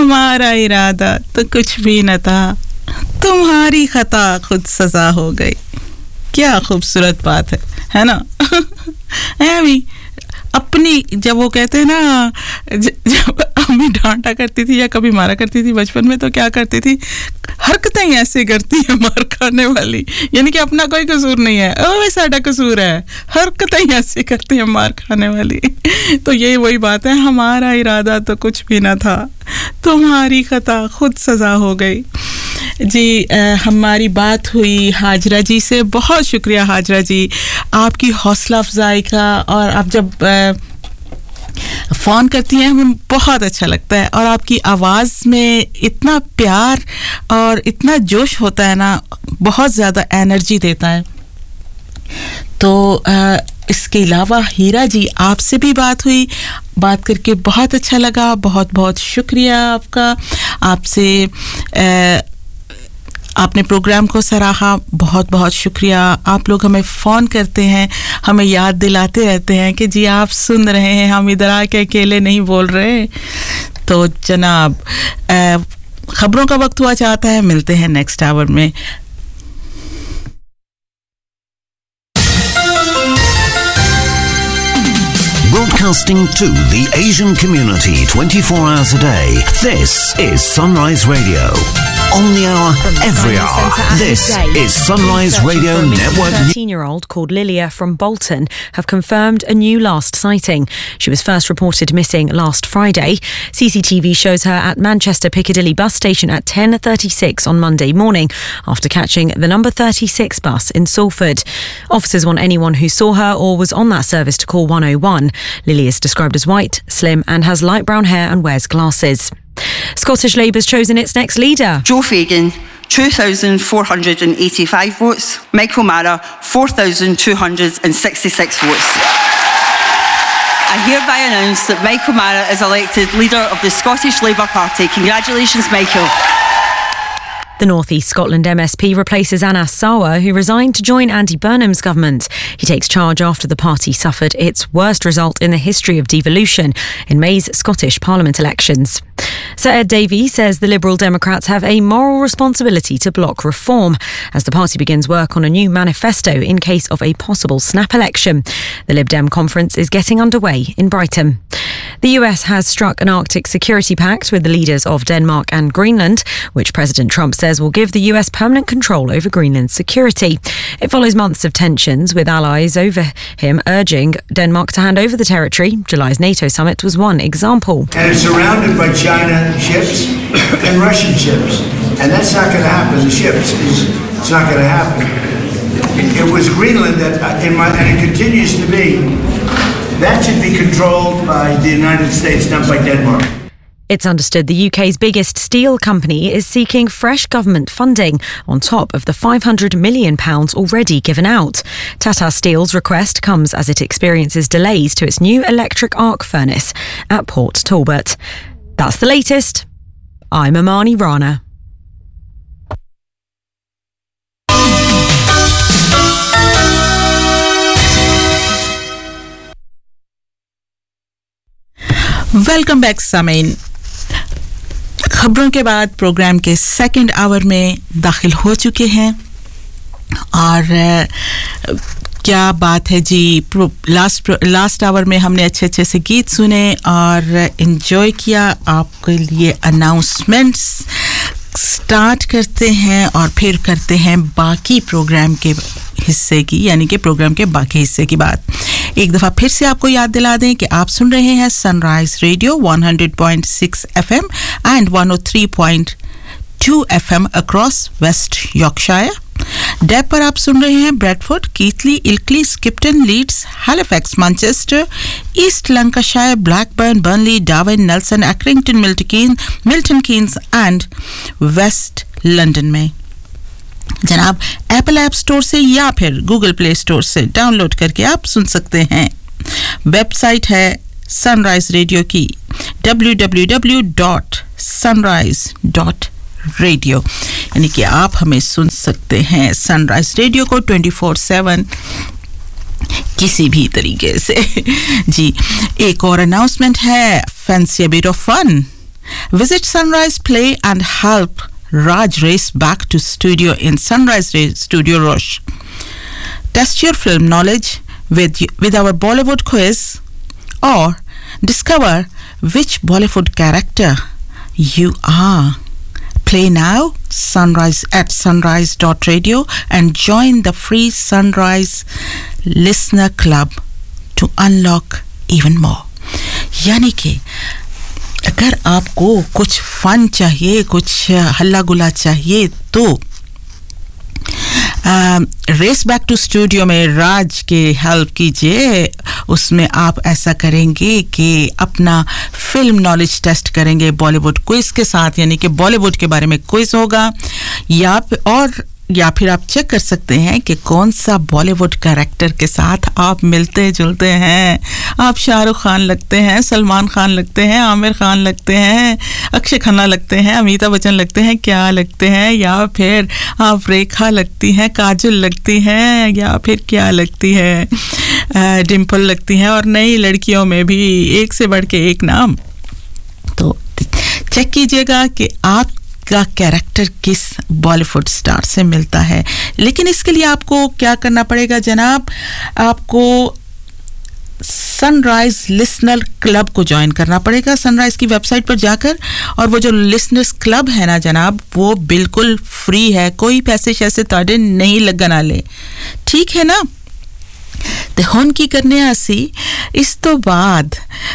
हमारा इरादा तो कुछ भी न था, तुम्हारी खता खुद सजा हो गई। क्या खूबसूरत बात है ना? अभी अपनी जब वो कहते हैं ना, जब अम्मी डांटा करती थी या कभी मारा करती थी बचपन में, तो क्या करती थी, हरकतें ऐसे करती है मार खाने वाली, यानी कि अपना कोई कसूर नहीं है, ओ साडा कसूर है, हरकतें ऐसे करती है मार खाने वाली। तो यही वही बात है, हमारा इरादा तो कुछ भी ना था, तुम्हारी खता खुद सजा हो गई। जी हमारी बात हुई हाजरा जी से, बहुत शुक्रिया हाजरा जी आपकी हौसला अफजाई का, और आप जब फ़ोन करती हैं हमें बहुत अच्छा लगता है, और आपकी आवाज़ में इतना प्यार और इतना जोश होता है ना, बहुत ज़्यादा एनर्जी देता है। तो इसके अलावा हीरा जी आपसे भी बात हुई, बात करके बहुत अच्छा लगा, बहुत बहुत शुक्रिया आपका। आपसे आपने प्रोग्राम को सराहा, बहुत बहुत शुक्रिया। आप लोग हमें फ़ोन करते हैं, हमें याद दिलाते रहते हैं कि जी आप सुन रहे हैं, हम इधर आके अकेले नहीं बोल रहे। तो जनाब ख़बरों का वक्त हुआ चाहता है, मिलते हैं नेक्स्ट आवर में। Broadcasting to the Asian community 24 hours a day. This is Sunrise Radio. On the hour, every hour. This is Sunrise Radio Network. A 13-year-old called Lilia from Bolton have confirmed a new last sighting. She was first reported missing last Friday. CCTV shows her at Manchester Piccadilly bus station at 10:36 on Monday morning after catching the number 36 bus in Salford. Officers want anyone who saw her or was on that service to call 101. Lily is described as white, slim and has light brown hair and wears glasses. Scottish Labour's chosen its next leader. Joe Fagan, 2,485 votes. Michael Mara, 4,266 votes. I hereby announce that Michael Mara is elected leader of the Scottish Labour Party. Congratulations, Michael. The North East Scotland MSP replaces Anas Sawa, who resigned to join Andy Burnham's government. He takes charge after the party suffered its worst result in the history of devolution in May's Scottish Parliament elections. Sir Ed Davey says the Liberal Democrats have a moral responsibility to block reform as the party begins work on a new manifesto in case of a possible snap election. The Lib Dem conference is getting underway in Brighton. The US has struck an Arctic security pact with the leaders of Denmark and Greenland, which President Trump says will give the US permanent control over Greenland's security. It follows months of tensions with allies over him urging Denmark to hand over the territory. July's NATO summit was one example. And it's surrounded by China ships and Russian ships. And that's not going to happen. The ships, it's not going to happen. It was Greenland that, and it continues to be, that should be controlled by the United States, not by Denmark. It's understood the UK's biggest steel company is seeking fresh government funding on top of the £500 million already given out. Tata Steel's request comes as it experiences delays to its new electric arc furnace at Port Talbot. That's the latest. I'm Amani Rana. Welcome back सामीन। खबरों के बाद programme के second hour में दाखिल हो चुके हैं, और क्या बात है जी, लास्ट आवर में हमने अच्छे अच्छे से गीत सुने और एंजॉय किया। आपके लिए अनाउंसमेंट्स स्टार्ट करते हैं और फिर करते हैं बाकी प्रोग्राम के हिस्से की, यानी कि प्रोग्राम के बाकी हिस्से की बात। एक दफ़ा फिर से आपको याद दिला दें कि आप सुन रहे हैं sunrise radio 100.6 FM and 103.2 FM across West Yorkshire. Dab पर आप सुन रहे हैं Bradford, कीथली, इल्कली, स्किप्टन, Leeds, Halifax, Manchester, east Lancashire, Blackburn, Burnley, Darwin, Nelson, एक्रिंगटन, Milton Keynes and waste London में। जनाब एप्पल ऐप स्टोर से या फिर गूगल प्ले स्टोर से डाउनलोड करके आप सुन सकते हैं। वेबसाइट है सनराइज रेडियो की www.sunrise.radio, यानी कि आप हमें सुन सकते हैं सनराइज रेडियो को 24/7 किसी भी तरीके से। जी एक और अनाउंसमेंट है, fancy a bit of fun. Visit Sunrise Play and help Raj race back to studio in Sunrise Studio Roche. Test your film knowledge with our Bollywood quiz, or discover which Bollywood character you are. Play now at sunrise.radio and join the free Sunrise Listener Club to unlock even more. यानी कि अगर आपको कुछ fun चाहिए, कुछ हल्ला गुला चाहिए, तो रेस बैक टू स्टूडियो में राज के हेल्प कीजिए. उसमें आप ऐसा करेंगे कि अपना फिल्म नॉलेज टेस्ट करेंगे बॉलीवुड क्विज के साथ, यानी कि बॉलीवुड के बारे में क्विज होगा, या फिर आप चेक कर सकते हैं कि कौन सा बॉलीवुड कैरेक्टर के साथ आप मिलते जुलते हैं. आप शाहरुख खान लगते हैं, सलमान खान लगते हैं, आमिर खान लगते हैं, अक्षय खन्ना लगते हैं, अमिताभ बच्चन लगते हैं, क्या लगते हैं, या फिर आप रेखा लगती हैं, काजल लगती हैं, या फिर क्या लगती है, डिम्पल लगती हैं, और नई लड़कियों में भी एक से बढ़ के एक नाम. तो चेक कीजिएगा कि आप का कैरेक्टर किस बॉलीवुड स्टार से मिलता है. लेकिन इसके लिए आपको क्या करना पड़ेगा जनाब? आपको सनराइज लिसनर क्लब को ज्वाइन करना पड़ेगा सनराइज की वेबसाइट पर जाकर. और वो जो लिसनर्स क्लब है ना जनाब, वो बिल्कुल फ्री है, कोई पैसे शैसे ताड़े नहीं लगना ले, ठीक है ना? ते हुन की करने आसी इस तो बाद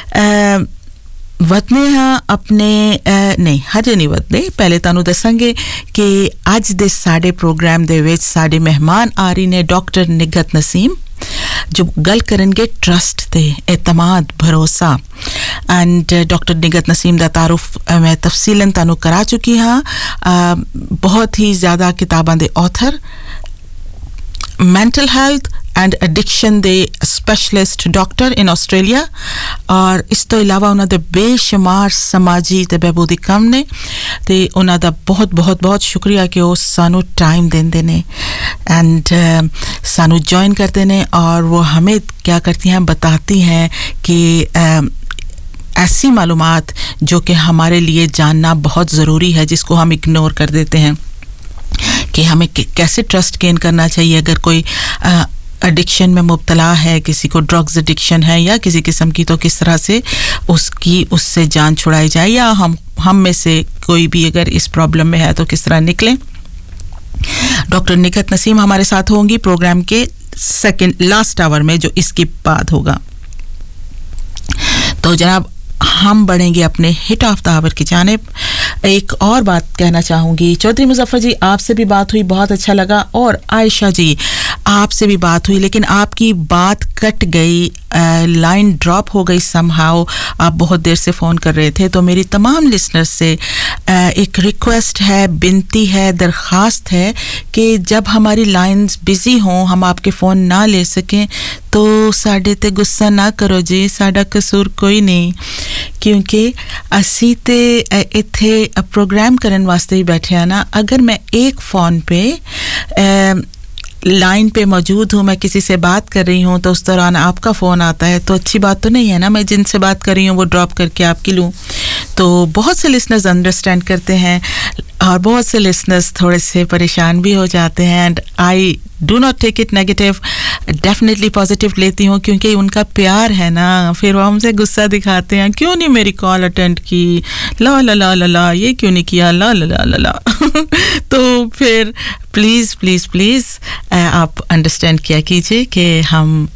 वतने हाँ अपने नहीं हजे नहीं वतने. पहले तानू दसांगे कि अज दे साडे प्रोग्राम दे विच साडे मेहमान आ रही ने डॉक्टर निगत नसीम, जो गल करेंगे ट्रस्ट ते एतमाद भरोसा. एंड डॉक्टर निगत नसीम दा तारुफ मैं तफसीलन तानू करा चुकी हाँ. बहुत ही ज़्यादा किताबां दे author, mental health and addiction they specialist doctor in Australia, और इस तो इलावा उन्हां दे बेशुमार समाजी ते बहबूदी काम ने. ते उन्हां दा बहुत बहुत बहुत शुक्रिया कि वो सानू टाइम देंदे ने एंड सानू ज्वाइन करते ने, और वो हमें क्या करती हैं, बताती हैं कि ऐसी मालूमात जो कि हमारे लिए जानना बहुत ज़रूरी है, जिसको हम इग्नोर कर देते हैं, कि हमें कैसे ट्रस्ट गेन करना चाहिए अगर कोई एडिक्शन में मुब्तला है, किसी को ड्रग्स एडिक्शन है या किसी किस्म की, तो किस तरह से उससे जान छुड़ाई जाए, या हम में से कोई भी अगर इस प्रॉब्लम में है तो किस तरह निकले. डॉक्टर निगत नसीम हमारे साथ होंगी प्रोग्राम के लास्ट आवर में, जो इसके बाद होगा. तो जनाब हम बढ़ेंगे अपने हिट ऑफ द आवर की जानिब. एक और बात कहना चाहूँगी, चौधरी मुजफ्फर जी आपसे भी बात हुई, बहुत अच्छा लगा, और आयशा जी आपसे भी बात हुई, लेकिन आपकी बात कट गई, लाइन ड्रॉप हो गई समहाउ. आप बहुत देर से फ़ोन कर रहे थे. तो मेरी तमाम लिसनर्स से एक रिक्वेस्ट है, बिनती है, दरख्वास्त है कि जब हमारी लाइंस बिज़ी हों, हम आपके फ़ोन ना ले सकें, तो साडे ते गुस्सा ना करो जी, साडा कसूर कोई नहीं, क्योंकि असी ते इत्थे प्रोग्राम करने वास्ते ही बैठे हैं ना. अगर मैं एक फ़ोन पे लाइन पे मौजूद हूँ, मैं किसी से बात कर रही हूँ, तो उस दौरान आपका फ़ोन आता है, तो अच्छी बात तो नहीं है ना. मैं जिनसे बात कर रही हूँ वो ड्रॉप करके आपकी लूँ. तो बहुत से लिसनर्स अंडरस्टैंड करते हैं, और बहुत से लिसनर्स थोड़े से परेशान भी हो जाते हैं. And I do not take it negative, definitely positive लेती हूँ, क्योंकि उनका प्यार है ना. फिर वो हमसे गुस्सा दिखाते हैं, क्यों नहीं मेरी कॉल अटेंड की, ला ला ला ला ला, ये क्यों नहीं किया, ला ला ला ला ला. तो फिर प्लीज़ प्लीज़ प्लीज़ आप अंडरस्टैंड किया कीजिए कि हम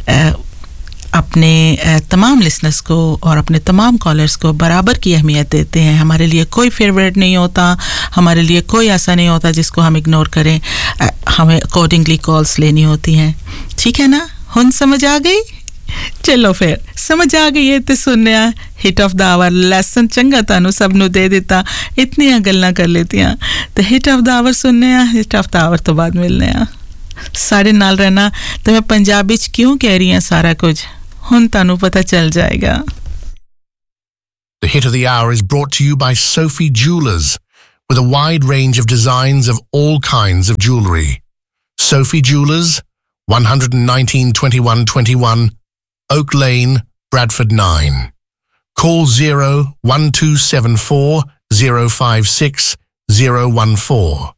अपने तमाम लिसनर्स को और अपने तमाम कॉलर्स को बराबर की अहमियत देते हैं. हमारे लिए कोई फेवरेट नहीं होता, हमारे लिए कोई ऐसा नहीं होता जिसको हम इग्नोर करें. हमें अकॉर्डिंगली कॉल्स लेनी होती हैं, ठीक है ना? हुन समझ आ गई? चलो फिर समझ आ गई है तो सुनने hit of the our lesson चंगा तानू सब नु दे देता, इतनी गल्लां कर लेतियां. तो हिट ऑफ द आवर सुनने हिट ऑफ द आवर तो बाद मिलने साढ़े नाल रहना. तो मैं पंजाबी च क्यों कह रही हूं सारा कुछ, हुन तानू पता चल जाएगा. The hit of the hour is brought to you by Sophie Jewelers, with a wide range of designs of all kinds of jewellery. Sophie Jewelers, 119 21 21, Oak Lane, Bradford 9. Call 01274 056 014.